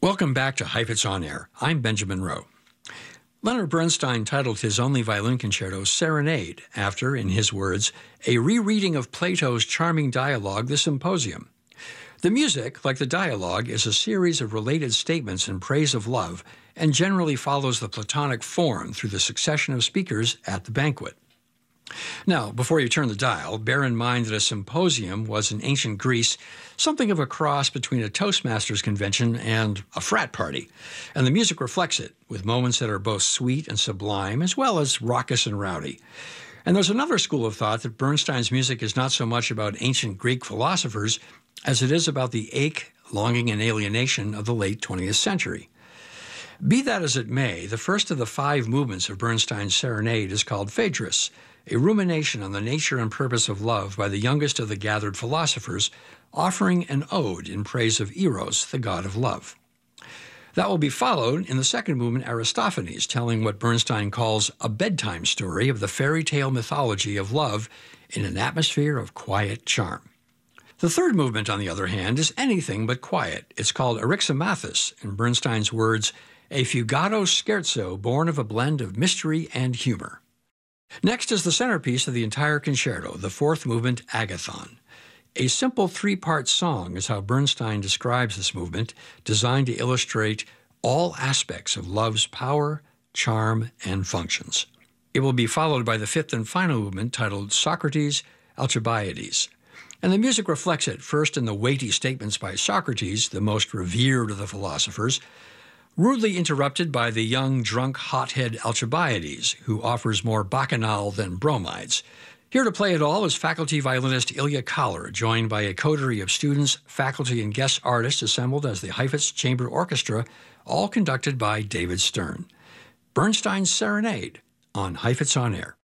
Welcome back to Heifetz on Air. I'm Benjamin Rowe. Leonard Bernstein titled his only violin concerto Serenade after, in his words, a rereading of Plato's charming dialogue, The Symposium. The music, like the dialogue, is a series of related statements in praise of love and generally follows the Platonic form through the succession of speakers at the banquet. Now, before you turn the dial, bear in mind that a symposium was in ancient Greece something of a cross between a Toastmasters convention and a frat party, and the music reflects it, with moments that are both sweet and sublime, as well as raucous and rowdy. And there's another school of thought that Bernstein's music is not so much about ancient Greek philosophers as it is about the ache, longing, and alienation of the late 20th century. Be that as it may, the first of the 5 movements of Bernstein's Serenade is called Phaedrus, a rumination on the nature and purpose of love by the youngest of the gathered philosophers, offering an ode in praise of Eros, the god of love. That will be followed in the second movement, Aristophanes, telling what Bernstein calls a bedtime story of the fairy tale mythology of love in an atmosphere of quiet charm. The third movement, on the other hand, is anything but quiet. It's called Eryximachus, in Bernstein's words, a fugato scherzo born of a blend of mystery and humor. Next is the centerpiece of the entire concerto, the fourth movement, Agathon. A simple 3-part song is how Bernstein describes this movement, designed to illustrate all aspects of love's power, charm, and functions. It will be followed by the fifth and final movement titled Socrates, Alcibiades. And the music reflects it, first in the weighty statements by Socrates, the most revered of the philosophers, rudely interrupted by the young, drunk, hothead Alcibiades, who offers more bacchanal than bromides. Here to play it all is faculty violinist Ilya Kahler, joined by a coterie of students, faculty, and guest artists assembled as the Heifetz Chamber Orchestra, all conducted by David Stern. Bernstein's Serenade on Heifetz on Air.